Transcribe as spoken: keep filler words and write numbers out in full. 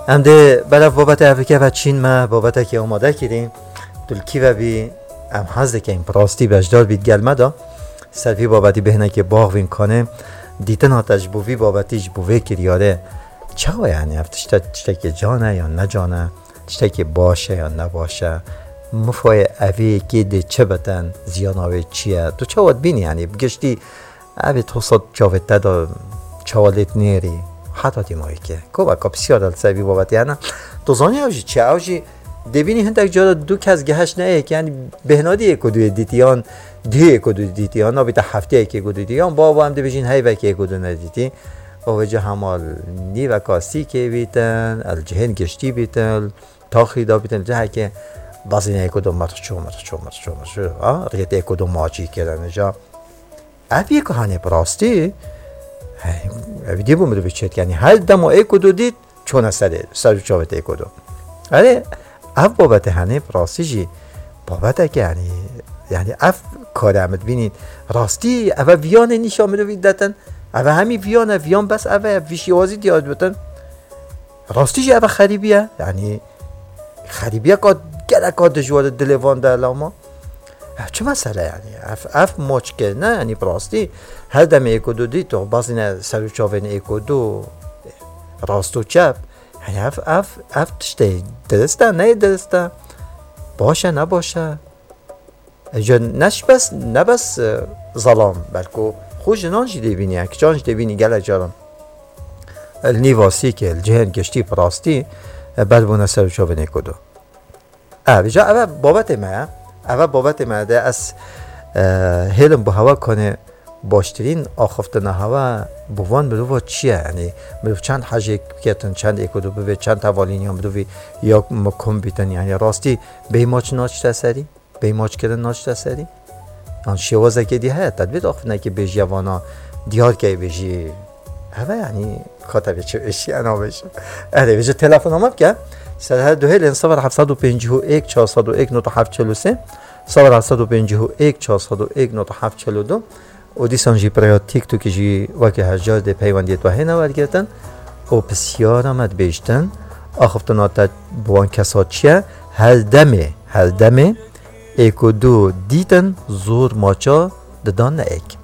امده برای بابت افریقا و چین ما بابت که آماده کردیم دلکی و بی ام حزده که این پراستی بجدار بید گلمه دا سلفی بابتی بهنه که باغ وین کنه دیتن ها تجبوی بابتی جبوی کریاره چه ها یعنی افتشتا چتا که جانه یا نجانه چتا که باشه یا نباشه مفای اوی که ده چه بتن زیاناوی چیه تو چه واد بینی یعنی بگشتی اوی توصد چاوت دا چوالت نیری حتی دیمایی که که با بسیار دل سوی بابتی یعنی تو زانی اوشی چه اوشی دبینی هندک جارا دو کس گهش نه که یعنی بهنادی یک و دوی دیتیان دی یک و دوی دیتیان نابیت هفته یک و دوی دیتیان بابا هم دبیشین هی وکی یک و دو ندیتی و وجه همال نی و کاسی که بیتن الجهن گشتی بیتن تاخی دا بیتن جه که بازی نه یک و دو مرچو مرچو مرچو مرچو آه ریت یک و دو ماچی کردن جا ابی که هنه براستی ابی دی بومدو بیچت یعنی هر دم و یک و دو دید چون استده سر چاوت یک و دو آره اف بابت هنه راستی بابت که یعنی یعنی اف کار عمد بینید راستی اف ویان نیشا میدو ویدتن اف همی ویان ویان بس اف ویشیوازی دیاد بتن راستی جه اف خریبیه یعنی خریبیه که گره که دجوار دلوان در لاما چه مسئله یعنی اف اف موچ که نه یعنی راستی هر دم یک و دو دی تو بازی نه سر و چاوین یک و دو راست و چپ یعنی اف اف اف تشته درسته نه درسته باشه نباشه اجا نش بس نه بس ظلام بلکه خوش نانجی دیبینی که چانج دیبینی گله جارم النیواسی که الجهن گشتی پراستی بعد بونه سر چاوه نیکدو اه بجا اول بابت ما اول بابت ما ده از هیلم با هوا کنه باشترین آخفتن هوا بوان بدو چیه یعنی بدو چند حاجه کتن چند اکودو ببی چند توالینی هم بدو یا مکم بیتن یعنی راستی به ماچ ناچ سری به ماچ کردن ناچ سری آن شوازه که دی هست تدبیر آخفتنه که بیش جوانا دیار که بیشی هوا یعنی کاتبه چه اشی انا بشه اره بیشه تلفن هم که سر دو هیل انصافر هفتصد و پنجاه و یک چهارصد و یک نود و هفت چهل و سه صفر هفتصد و پنجاه و یک چهارصد و یک نود و هفت چهل و دو و دیسان جی پریا تیک تو که جی وکی هجار ده پیوندیت و هنه ورد گرتن و بسیار آمد بیشتن آخفتنات بوان کسات چیه هر دمه هر دمه ایک و دو دیتن زور ماچا ددان نه ایک